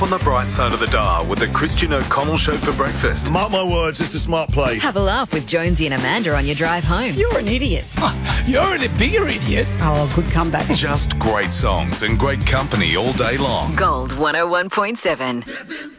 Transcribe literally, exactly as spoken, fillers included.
On the bright side of the dial with the Christian O'Connell Show for breakfast. Mark my words, it's a smart play. Have a laugh with Jonesy and Amanda on your drive home. You're an idiot. You're a bigger idiot. Oh, good comeback. Just great songs and great company all day long. Gold one oh one point seven.